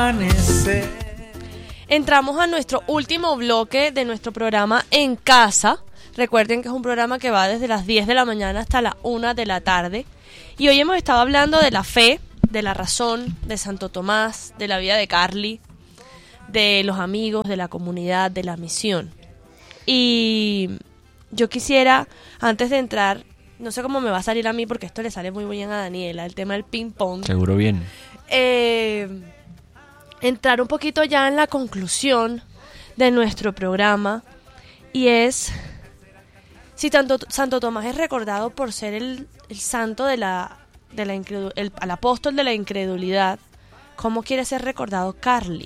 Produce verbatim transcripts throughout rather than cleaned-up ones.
Entramos a nuestro último bloque de nuestro programa En Casa. Recuerden que es un programa que va desde las diez de la mañana hasta la una de la tarde. Y hoy hemos estado hablando de la fe, de la razón, de Santo Tomás, de la vida de Carly, de los amigos, de la comunidad, de la misión. Y yo quisiera, antes de entrar, no sé cómo me va a salir a mí porque esto le sale muy bien a Daniela, el tema del ping pong. Seguro bien. Eh, entrar un poquito ya en la conclusión de nuestro programa, y es si tanto Santo Tomás es recordado por ser el, el santo de la, de la incredu- el, el apóstol de la incredulidad, ¿cómo quiere ser recordado Carly?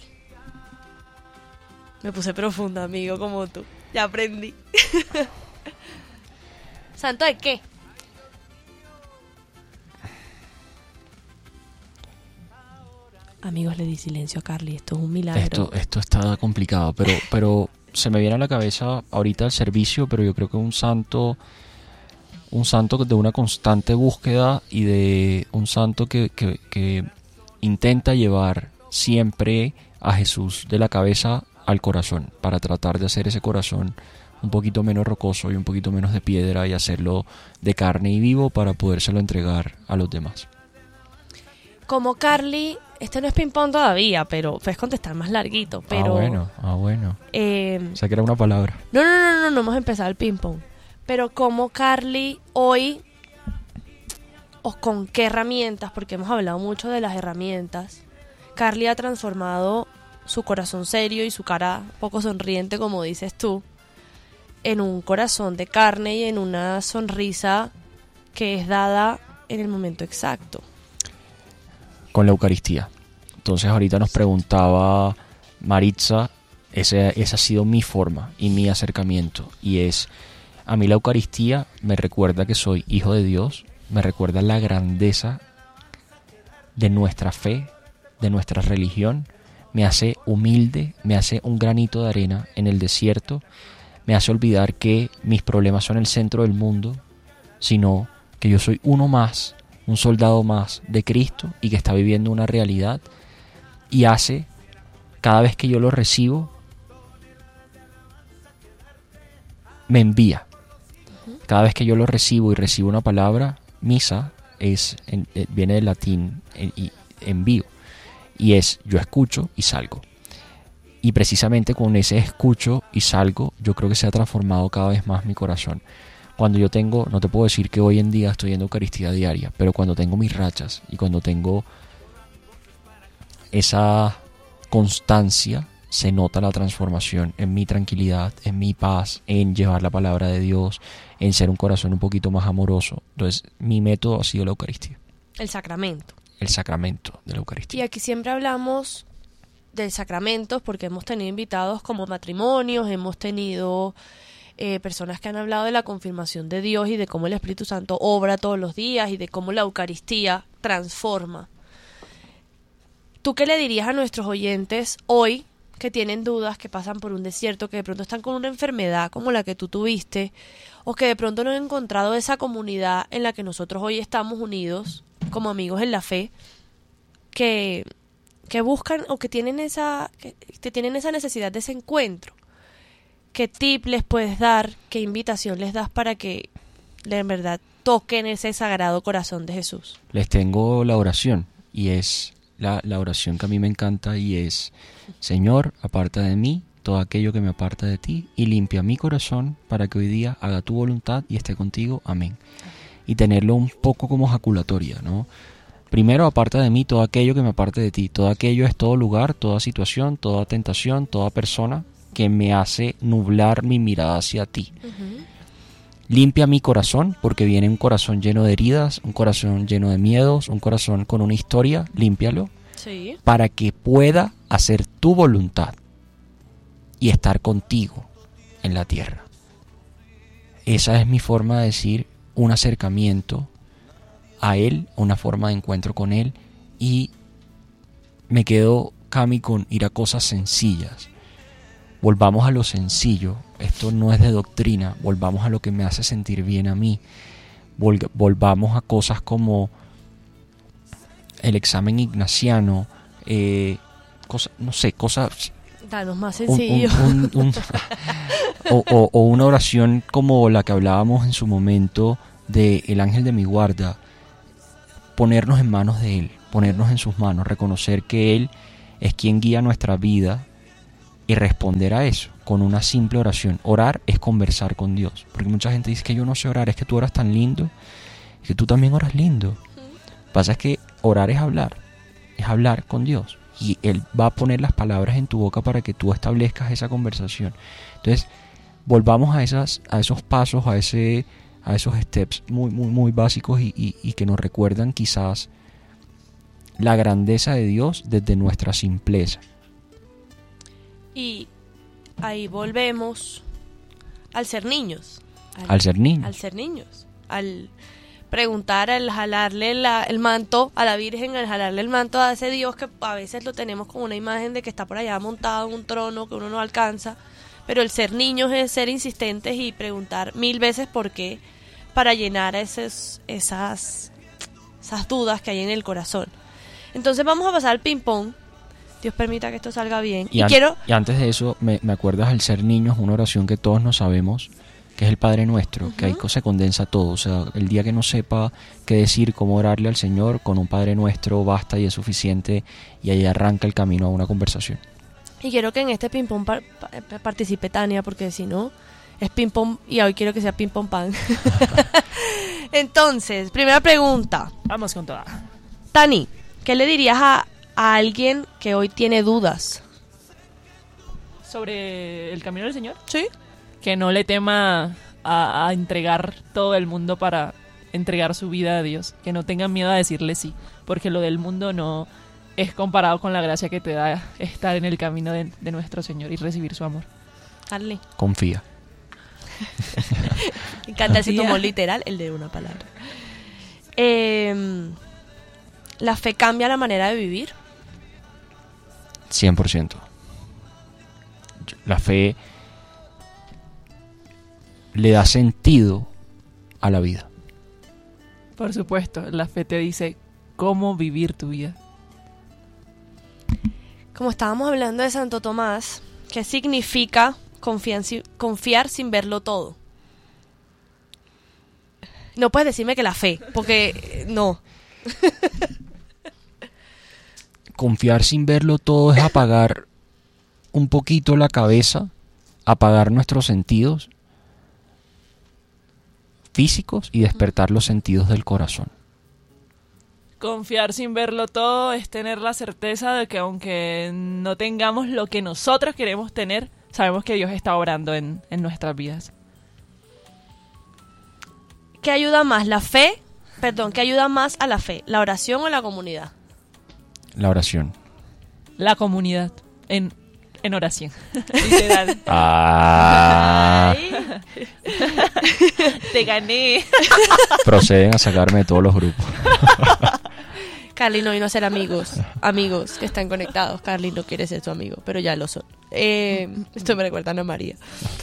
Me puse profunda, amigo, como tú. Ya aprendí. ¿Santo de qué? Amigos, le di silencio a Carly, esto es un milagro. Esto, esto está complicado, pero, pero se me viene a la cabeza ahorita el servicio, pero yo creo que un santo, un santo de una constante búsqueda y de un santo que, que, que intenta llevar siempre a Jesús de la cabeza al corazón, para tratar de hacer ese corazón un poquito menos rocoso y un poquito menos de piedra y hacerlo de carne y vivo para podérselo entregar a los demás. Como Carly, este no es ping pong todavía, pero puedes contestar más larguito. Pero, ah, bueno, ah, bueno. Eh, o sea, que era una palabra. No, no, no, no, no hemos empezado el ping pong. Pero como Carly hoy, o con qué herramientas, porque hemos hablado mucho de las herramientas, Carly ha transformado su corazón serio y su cara poco sonriente, como dices tú, en un corazón de carne y en una sonrisa que es dada en el momento exacto. Con la Eucaristía. Entonces ahorita nos preguntaba Maritza, ese, esa ha sido mi forma y mi acercamiento, y es, a mí la Eucaristía me recuerda que soy hijo de Dios, me recuerda la grandeza de nuestra fe, de nuestra religión, me hace humilde, me hace un granito de arena en el desierto, me hace olvidar que mis problemas son el centro del mundo, sino que yo soy uno más, un soldado más de Cristo y que está viviendo una realidad, y hace, cada vez que yo lo recibo, me envía. Cada vez que yo lo recibo y recibo una palabra, misa, es en, eh, viene del latín en, y envío, y es yo escucho y salgo. Y precisamente con ese escucho y salgo, yo creo que se ha transformado cada vez más mi corazón. Cuando yo tengo, no te puedo decir que hoy en día estoy en Eucaristía diaria, pero cuando tengo mis rachas y cuando tengo esa constancia, se nota la transformación en mi tranquilidad, en mi paz, en llevar la palabra de Dios, en ser un corazón un poquito más amoroso. Entonces, mi método ha sido la Eucaristía. El sacramento. El sacramento de la Eucaristía. Y aquí siempre hablamos de sacramentos porque hemos tenido invitados como matrimonios, hemos tenido eh, personas que han hablado de la confirmación de Dios y de cómo el Espíritu Santo obra todos los días y de cómo la Eucaristía transforma. ¿Tú qué le dirías a nuestros oyentes hoy que tienen dudas, que pasan por un desierto, que de pronto están con una enfermedad como la que tú tuviste, o que de pronto no han encontrado esa comunidad en la que nosotros hoy estamos unidos como amigos en la fe, que, que buscan o que tienen esa que, que tienen esa necesidad de ese encuentro? ¿Qué tip les puedes dar? ¿Qué invitación les das para que en verdad toquen ese sagrado corazón de Jesús? Les tengo la oración, y es la, la oración que a mí me encanta, y es: Señor, aparta de mí todo aquello que me aparta de ti, y limpia mi corazón para que hoy día haga tu voluntad y esté contigo. Amén. Y tenerlo un poco como ejaculatoria, ¿no? Primero, aparta de mí todo aquello que me aparte de ti. Todo aquello es todo lugar, toda situación, toda tentación, toda persona que me hace nublar mi mirada hacia ti. Uh-huh. Limpia mi corazón, porque viene un corazón lleno de heridas, un corazón lleno de miedos, un corazón con una historia. Límpialo. Sí. Para que pueda hacer tu voluntad y estar contigo en la tierra. Esa es mi forma de decir un acercamiento a Él, una forma de encuentro con Él, y me quedo, Cami, con ir a cosas sencillas. Volvamos a lo sencillo. Esto no es de doctrina. Volvamos a lo que me hace sentir bien a mí. Vol- volvamos a cosas como el examen ignaciano, eh, cosa, no sé, cosas... Danos más un- sencillo. un- un- un- o, o- o una oración como la que hablábamos en su momento de el ángel de mi guarda, ponernos en manos de él, ponernos en sus manos, reconocer que él es quien guía nuestra vida y responder a eso con una simple oración. Orar es conversar con Dios, porque mucha gente dice que yo no sé orar, es que tú oras tan lindo, es que tú también oras lindo. Pasa es que orar es hablar, es hablar con Dios. Y Él va a poner las palabras en tu boca para que tú establezcas esa conversación. Entonces, volvamos a esas, a esos pasos, a ese, a esos steps muy, muy, muy básicos y, y, y que nos recuerdan quizás la grandeza de Dios desde nuestra simpleza. Y ahí volvemos al ser niños. Al ser niños. Al ser niños. Al preguntar, al jalarle la- el manto a la Virgen, al jalarle el manto a ese Dios que a veces lo tenemos como una imagen de que está por allá montado en un trono que uno no alcanza. Pero el ser niños es ser insistentes y preguntar mil veces por qué, para llenar esos, esas, esas dudas que hay en el corazón. Entonces vamos a pasar al ping pong. Dios permita que esto salga bien. Y, Y, an- quiero... y antes de eso, me, me acuerdas al ser niños, una oración que todos nos sabemos, que es el Padre Nuestro, que ahí Ujú. se condensa todo. O sea, el día que no sepa qué decir, cómo orarle al Señor, con un Padre Nuestro basta y es suficiente, y ahí arranca el camino a una conversación. Y quiero que en este ping pong par- pa- participe Tania, porque si no, es ping pong y hoy quiero que sea ping pong pan. Entonces, primera pregunta. Vamos con toda. Tani, ¿qué le dirías a, a alguien que hoy tiene dudas? Sobre el camino del Señor. ¿Sí? Que no le tema a, a entregar todo el mundo para entregar su vida a Dios. Que no tengan miedo a decirle sí. Porque lo del mundo no es comparado con la gracia que te da estar en el camino de, de nuestro Señor y recibir su amor. Carly. Confía. Me encanta ese Sí, tomo ah. literal, el de una palabra. Eh, ¿La fe cambia la manera de vivir? cien por ciento. Yo- La fe le da sentido a la vida. Por supuesto, la fe te dice cómo vivir tu vida. Como estábamos hablando de Santo Tomás, ¿qué significa confiar, sin- confiar sin verlo todo? No puedes decirme que la fe, porque eh, no. Confiar sin verlo todo es apagar un poquito la cabeza, apagar nuestros sentidos físicos y despertar los sentidos del corazón. Confiar sin verlo todo es tener la certeza de que aunque no tengamos lo que nosotros queremos tener, sabemos que Dios está obrando en, en nuestras vidas. ¿Qué ayuda más, la fe? Perdón, ¿qué ayuda más a la fe? ¿La oración o la comunidad? La oración. La comunidad en, en oración. Literal. Ah, Ay. Te gané. proceden a sacarme de todos los grupos. Carly no vino a ser amigos, amigos que están conectados. Carly no quiere ser tu amigo, pero ya lo son. Eh, esto me recuerda a Ana María.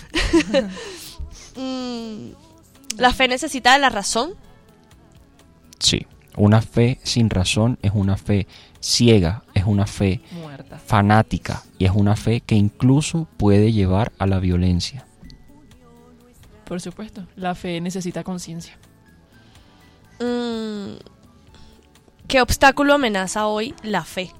Mm, ¿La fe necesita de la razón? Sí, una fe sin razón es una fe ciega, es una fe Muerta. fanática y es una fe que incluso puede llevar a la violencia. Por supuesto, la fe necesita conciencia. Mm, ¿Qué obstáculo amenaza hoy la fe?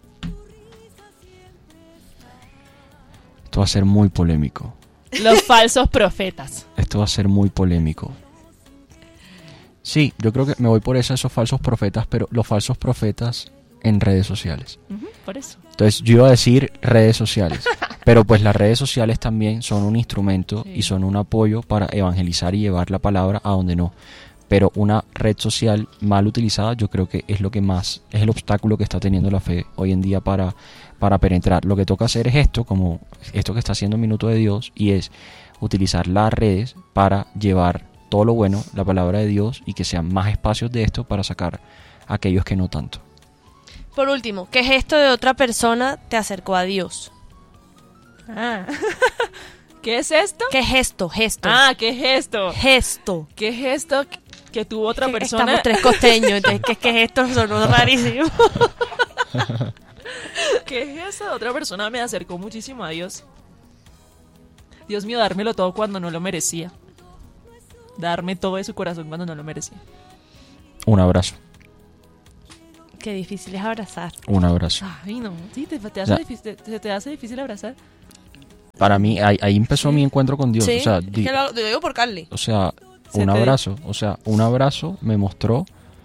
Esto va a ser muy polémico. Los falsos profetas. Esto va a ser muy polémico. Sí, yo creo que me voy por eso, esos falsos profetas, pero los falsos profetas en redes sociales. Ujú, por eso. Entonces yo iba a decir redes sociales, pero pues las redes sociales también son un instrumento Sí. y son un apoyo para evangelizar y llevar la palabra a donde no. Pero una red social mal utilizada yo creo que es lo que más, es el obstáculo que está teniendo la fe hoy en día para, para penetrar. Lo que toca hacer es esto, como esto que está haciendo Minuto de Dios, y es utilizar las redes para llevar todo lo bueno, la palabra de Dios, y que sean más espacios de esto para sacar a aquellos que no tanto. Por último, ¿qué gesto de otra persona te acercó a Dios? Ah. ¿Qué es esto? ¿Qué gesto? Gesto. Ah, ¿qué es esto? Gesto. ¿Qué es esto que tuvo otra Que persona? Estamos tres costeños, entonces que, que gestos son rarísimos. ¿Qué es eso? Otra persona me acercó muchísimo a Dios. Dios mío, dármelo todo cuando no lo merecía. Darme todo de su corazón cuando no lo merecía. Un abrazo, Qué difícil es abrazar. un abrazo. Ay, no. Sí, te, te, O hace, sea, difícil, te, te hace difícil abrazar. Para mí, ahí, ahí empezó mi encuentro con Dios. Sí, O sea, es di- que lo, lo digo por Carly. o sea, Se un te- abrazo. O sea, un abrazo me mostró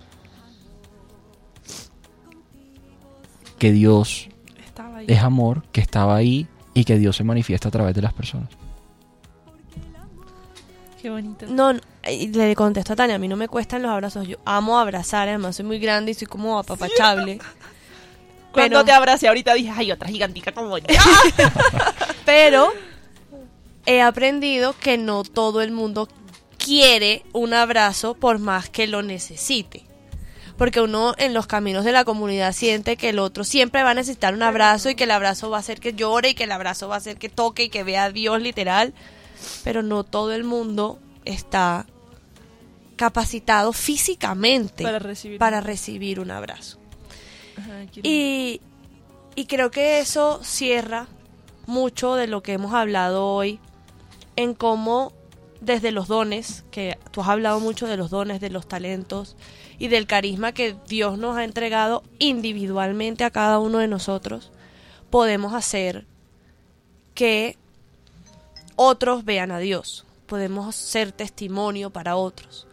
que Dios Estaba ahí. es amor, que estaba ahí y que Dios se manifiesta a través de las personas. Qué bonito. No, no, y le contesto a Tania, a mí no me cuestan los abrazos. Yo amo abrazar, además soy muy grande y soy como apapachable. Cuando pero- te abracé ahorita dije, ay, otra gigantica como yo. Pero he aprendido que no todo el mundo quiere un abrazo por más que lo necesite. Porque uno en los caminos de la comunidad siente que el otro siempre va a necesitar un abrazo y que el abrazo va a hacer que llore y que el abrazo va a hacer que toque y que vea a Dios literal. Pero no todo el mundo está capacitado físicamente Para recibir. para recibir un abrazo. Ajá, quiero- Y, y creo que eso cierra mucho de lo que hemos hablado hoy en cómo desde los dones, que tú has hablado mucho de los dones, de los talentos y del carisma que Dios nos ha entregado individualmente a cada uno de nosotros, podemos hacer que otros vean a Dios. Podemos ser testimonio para otros.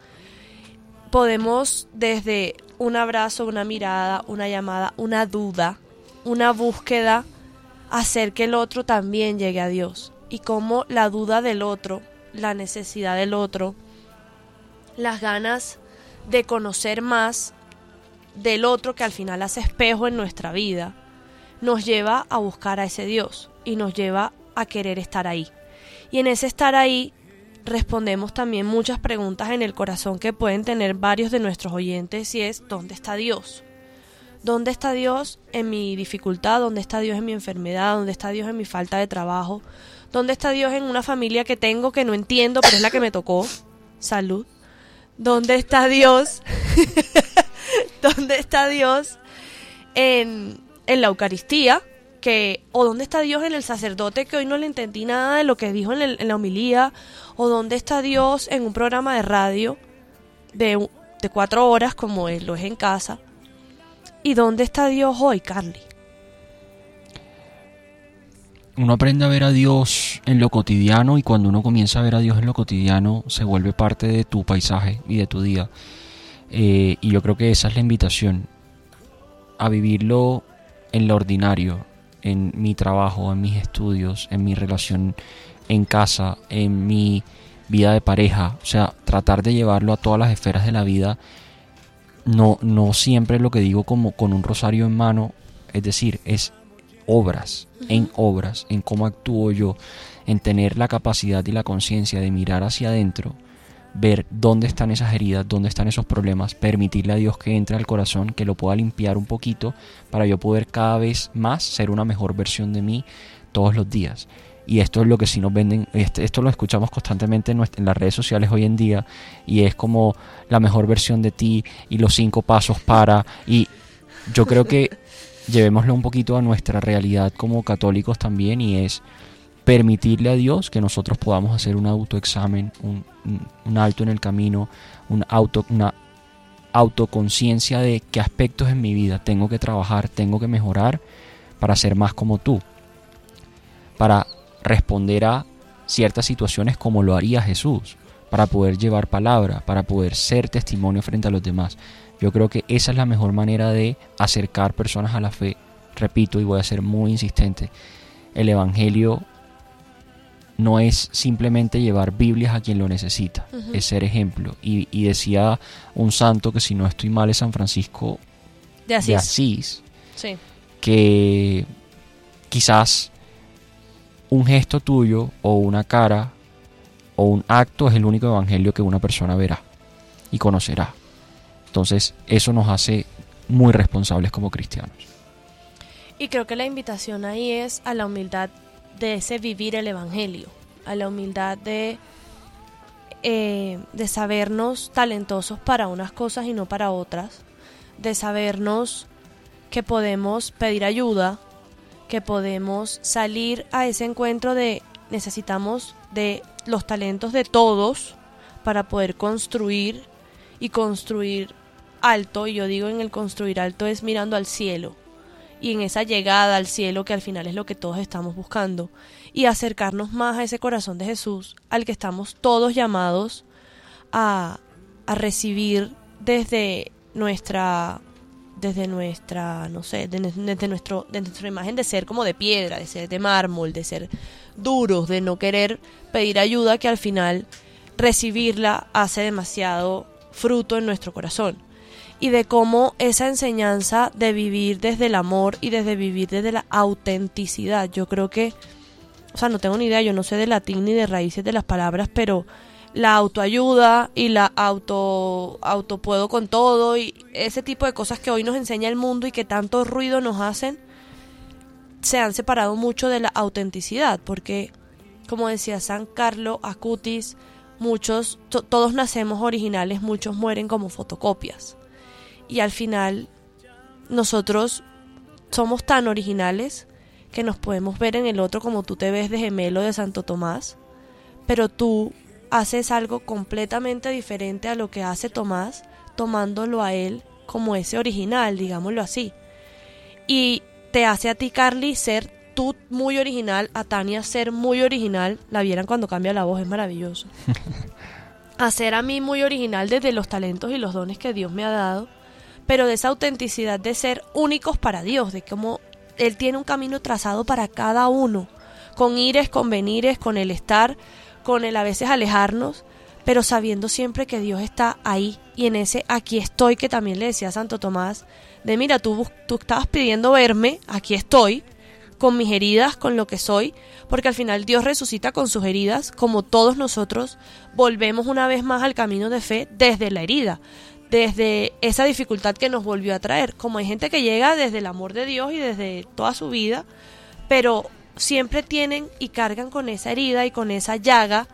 Podemos desde un abrazo, una mirada, una llamada, una duda, una búsqueda, hacer que el otro también llegue a Dios. Y cómo la duda del otro, la necesidad del otro, las ganas de conocer más del otro que al final hace espejo en nuestra vida, nos lleva a buscar a ese Dios y nos lleva a querer estar ahí. Y en ese estar ahí respondemos también muchas preguntas en el corazón que pueden tener varios de nuestros oyentes, y es ¿dónde está Dios? ¿Dónde está Dios en mi dificultad? ¿Dónde está Dios en mi enfermedad? ¿Dónde está Dios en mi falta de trabajo? ¿Dónde está Dios en una familia que tengo que no entiendo, pero es la que me tocó? Salud. ¿Dónde está Dios? ¿Dónde está Dios en, en la Eucaristía? Que, o dónde está Dios en el sacerdote que hoy no le entendí nada de lo que dijo en, el, en la homilía, o dónde está Dios en un programa de radio de, de cuatro horas como él lo es en casa, y dónde está Dios hoy, Carly. Uno aprende a ver a Dios en lo cotidiano, y cuando uno comienza a ver a Dios en lo cotidiano se vuelve parte de tu paisaje y de tu día. Eh, y yo creo que esa es la invitación, a vivirlo en lo ordinario, en mi trabajo, en mis estudios, en mi relación en casa, en mi vida de pareja. O sea, tratar de llevarlo a todas las esferas de la vida. No, no siempre lo que digo como con un rosario en mano, es decir, es obras, uh-huh. en obras, en cómo actúo yo, en tener la capacidad y la conciencia de mirar hacia adentro, ver dónde están esas heridas, dónde están esos problemas, permitirle a Dios que entre al corazón, que lo pueda limpiar un poquito para yo poder cada vez más ser una mejor versión de mí todos los días. Y esto es lo que sí nos venden, este, esto lo escuchamos constantemente en, nuestra, en las redes sociales hoy en día, y es como la mejor versión de ti y los cinco pasos para, y yo creo que llevémoslo un poquito a nuestra realidad como católicos también, y es permitirle a Dios que nosotros podamos hacer un autoexamen, un, un, un alto en el camino, un auto, una autoconciencia de qué aspectos en mi vida tengo que trabajar, tengo que mejorar para ser más como tú, para responder a ciertas situaciones como lo haría Jesús, para poder llevar palabra, para poder ser testimonio frente a los demás. Yo creo que esa es la mejor manera de acercar personas a la fe. Repito, y voy a ser muy insistente, el Evangelio no es simplemente llevar Biblias a quien lo necesita, uh-huh. es ser ejemplo. Y, y decía un santo, que si no estoy mal es San Francisco de Asís, de Asís sí. que quizás un gesto tuyo o una cara o un acto es el único evangelio que una persona verá y conocerá. Entonces eso nos hace muy responsables como cristianos. Y creo que la invitación ahí es a la humildad de ese vivir el evangelio, a la humildad de, eh, de sabernos talentosos para unas cosas y no para otras, de sabernos que podemos pedir ayuda, que podemos salir a ese encuentro de necesitamos de los talentos de todos para poder construir y construir alto. Y yo digo, en el construir alto es mirando al cielo, y en esa llegada al cielo, que al final es lo que todos estamos buscando, y acercarnos más a ese corazón de Jesús, al que estamos todos llamados a, a recibir desde nuestra, desde nuestra, no sé, desde, desde, nuestro, desde nuestra imagen de ser como de piedra, de ser de mármol, de ser duros, de no querer pedir ayuda, que al final recibirla hace demasiado fruto en nuestro corazón. Y de cómo esa enseñanza de vivir desde el amor y desde vivir desde la autenticidad, yo creo que, o sea, no tengo ni idea, yo no sé de latín ni de raíces de las palabras, pero la autoayuda y la auto, auto puedo con todo y ese tipo de cosas que hoy nos enseña el mundo y que tanto ruido nos hacen, se han separado mucho de la autenticidad, porque, como decía San Carlo Acutis, muchos, to, todos nacemos originales, muchos mueren como fotocopias. Y al final nosotros somos tan originales que nos podemos ver en el otro como tú te ves de gemelo de Santo Tomás, pero tú haces algo completamente diferente a lo que hace Tomás, tomándolo a él como ese original, digámoslo así. Y te hace a ti, Carly, ser tú muy original, a Tania ser muy original. La vieran cuando cambia la voz, es maravilloso. Hacer a mí muy original desde los talentos y los dones que Dios me ha dado, pero de esa autenticidad de ser únicos para Dios, de cómo Él tiene un camino trazado para cada uno, con ires, con venires, con el estar, con el a veces alejarnos, pero sabiendo siempre que Dios está ahí, y en ese aquí estoy que también le decía a Santo Tomás, de mira, tú, tú estabas pidiendo verme, aquí estoy, con mis heridas, con lo que soy, porque al final Dios resucita con sus heridas, como todos nosotros volvemos una vez más al camino de fe desde la herida, desde esa dificultad que nos volvió a traer. Como hay gente que llega desde el amor de Dios y desde toda su vida, pero siempre tienen y cargan con esa herida y con esa llaga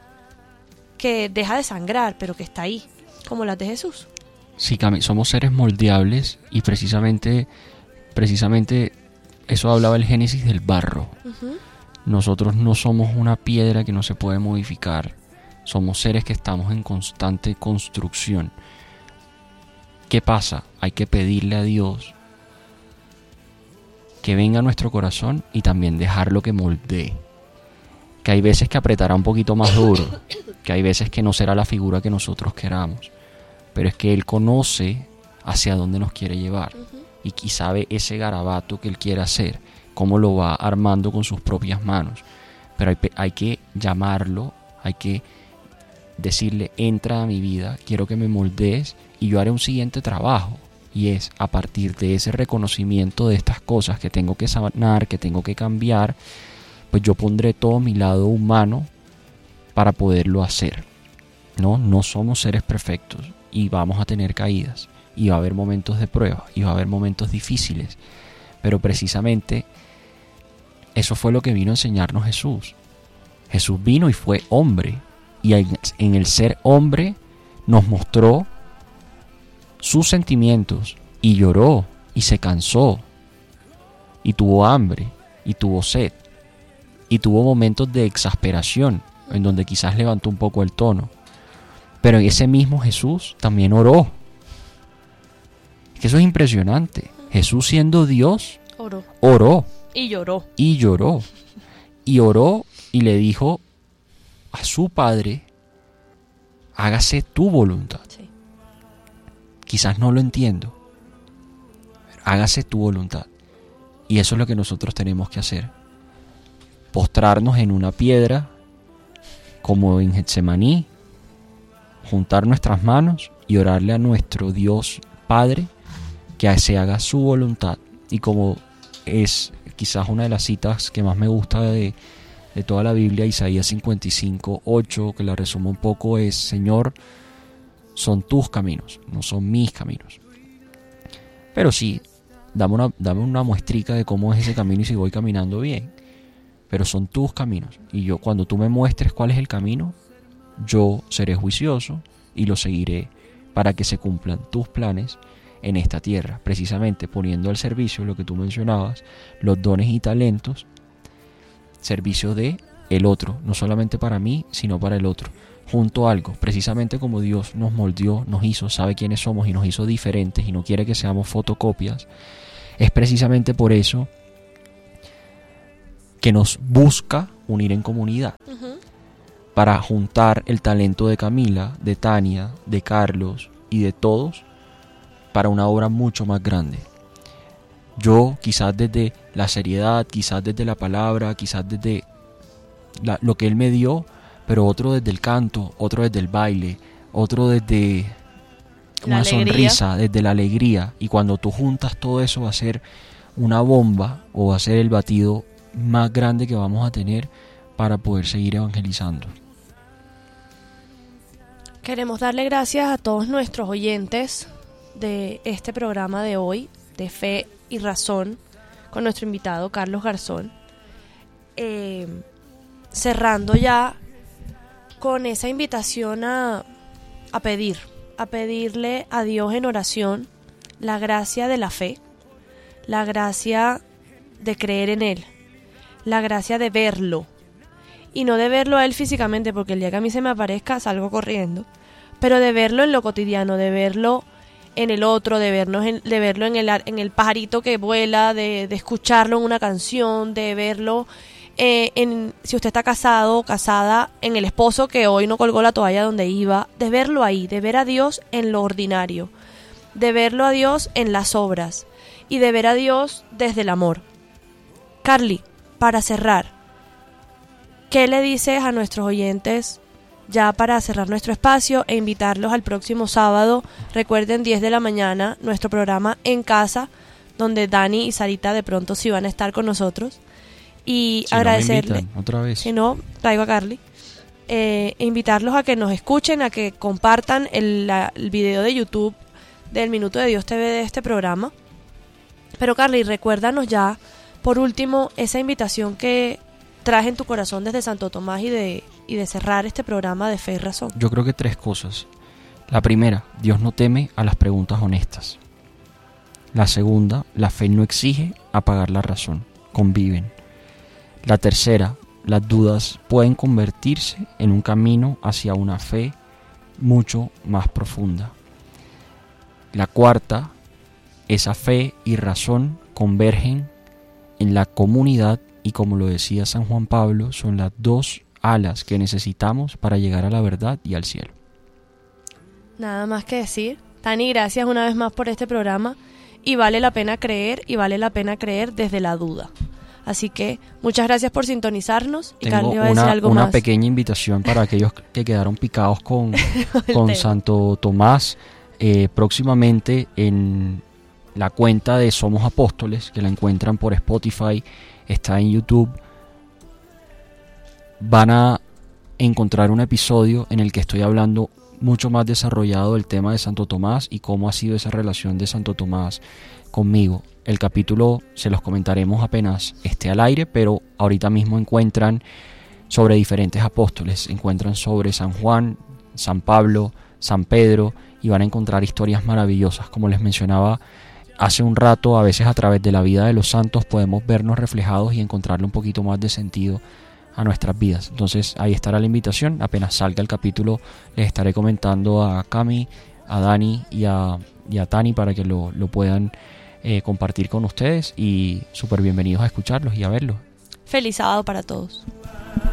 que deja de sangrar, pero que está ahí, como las de Jesús. Sí, Cami, somos seres moldeables y precisamente, precisamente eso hablaba el Génesis del barro. Uh-huh. Nosotros no somos una piedra que no se puede modificar, somos seres que estamos en constante construcción. ¿Qué pasa? Hay que pedirle a Dios que venga a nuestro corazón y también dejarlo que moldee. Que hay veces que apretará un poquito más duro, que hay veces que no será la figura que nosotros queramos, pero es que Él conoce hacia dónde nos quiere llevar uh-huh. y quizá sabe ese garabato que Él quiere hacer, cómo lo va armando con sus propias manos. Pero hay, hay que llamarlo, hay que decirle, entra a mi vida, quiero que me moldees y yo haré un siguiente trabajo, y es a partir de ese reconocimiento de estas cosas que tengo que sanar, que tengo que cambiar, pues yo pondré todo mi lado humano para poderlo hacer. No, no somos seres perfectos y vamos a tener caídas y va a haber momentos de prueba y va a haber momentos difíciles, pero precisamente eso fue lo que vino a enseñarnos Jesús. Jesús vino y fue hombre, y en el ser hombre nos mostró sus sentimientos y lloró y se cansó y tuvo hambre y tuvo sed y tuvo momentos de exasperación en donde quizás levantó un poco el tono, pero ese mismo Jesús también oró. Es que eso es impresionante. Jesús, siendo Dios, oró, oró y lloró y lloró y oró y le dijo a su Padre, hágase tu voluntad. Sí. Quizás no lo entiendo, pero hágase tu voluntad. Y eso es lo que nosotros tenemos que hacer. Postrarnos en una piedra, como en Getsemaní, juntar nuestras manos y orarle a nuestro Dios Padre que se haga su voluntad. Y como es quizás una de las citas que más me gusta de, de toda la Biblia, Isaías cincuenta y cinco, ocho, que la resumo un poco, es: Señor, son tus caminos, no son mis caminos. Pero sí, dame una, dame una muestrica de cómo es ese camino y si voy caminando bien. Pero son tus caminos. Y yo, cuando tú me muestres cuál es el camino, yo seré juicioso y lo seguiré para que se cumplan tus planes en esta tierra, precisamente poniendo al servicio lo que tú mencionabas, los dones y talentos, servicio de el otro, no solamente para mí, sino para el otro, junto a algo, precisamente como Dios nos moldeó, nos hizo, sabe quiénes somos y nos hizo diferentes y no quiere que seamos fotocopias. Es precisamente por eso que nos busca unir en comunidad, uh-huh. para juntar el talento de Camila, de Tania, de Carlos y de todos para una obra mucho más grande. Yo quizás desde la seriedad, quizás desde la palabra, quizás desde la, lo que él me dio, pero otro desde el canto, otro desde el baile, otro desde una la sonrisa, desde la alegría. Y cuando tú juntas todo eso va a ser una bomba o va a ser el batido más grande que vamos a tener para poder seguir evangelizando. Queremos darle gracias a todos nuestros oyentes de este programa de hoy, de Fe y Razón, con nuestro invitado Carlos Garzón. Eh, cerrando ya con esa invitación a, a pedir, a pedirle a Dios en oración la gracia de la fe, la gracia de creer en Él, la gracia de verlo, y no de verlo a Él físicamente, porque el día que a mí se me aparezca salgo corriendo, pero de verlo en lo cotidiano, de verlo en el otro, de, vernos en, de verlo en el, en el pajarito que vuela, de, de escucharlo en una canción, de verlo eh, en, si usted está casado o casada, en el esposo que hoy no colgó la toalla donde iba, de verlo ahí, de ver a Dios en lo ordinario, de verlo a Dios en las obras y de ver a Dios desde el amor. Carly, para cerrar, ¿qué le dices a nuestros oyentes ya para cerrar nuestro espacio e invitarlos al próximo sábado? Recuerden, diez de la mañana, nuestro programa En Casa, donde Dani y Sarita de pronto sí van a estar con nosotros. Y si agradecerle, no me invitan, otra vez. Si no, traigo a Carly. Eh, e invitarlos a que nos escuchen, a que compartan el, la, el video de YouTube del Minuto de Dios T V de este programa. Pero Carly, recuérdanos ya, por último, esa invitación que traje en tu corazón desde Santo Tomás y de, y de cerrar este programa de Fe y Razón. Yo creo que tres cosas. La primera, Dios no teme a las preguntas honestas. La segunda, la fe no exige apagar la razón, conviven. La tercera, las dudas pueden convertirse en un camino hacia una fe mucho más profunda. La cuarta, esa fe y razón convergen en la comunidad y, como lo decía San Juan Pablo, son las dos alas que necesitamos para llegar a la verdad y al cielo. Nada más que decir. Tani, gracias una vez más por este programa, y vale la pena creer, y vale la pena creer desde la duda. Así que muchas gracias por sintonizarnos. Y Tengo Carly va a decir una, algo una más. pequeña invitación para aquellos que quedaron picados con, con Santo Tomás. Eh, próximamente en la cuenta de Somos Apóstoles, que la encuentran por Spotify, está en YouTube, van a encontrar un episodio en el que estoy hablando mucho más desarrollado del tema de Santo Tomás y cómo ha sido esa relación de Santo Tomás conmigo. El capítulo se los comentaremos apenas esté al aire, pero ahorita mismo encuentran sobre diferentes apóstoles, encuentran sobre San Juan, San Pablo, San Pedro, y van a encontrar historias maravillosas. Como les mencionaba hace un rato, a veces a través de la vida de los santos podemos vernos reflejados y encontrarle un poquito más de sentido a nuestras vidas. Entonces ahí estará la invitación. Apenas salga el capítulo les estaré comentando a Cami, a Dani y a, y a Tani para que lo, lo puedan eh, compartir con ustedes, y súper bienvenidos a escucharlos y a verlos. Feliz sábado para todos.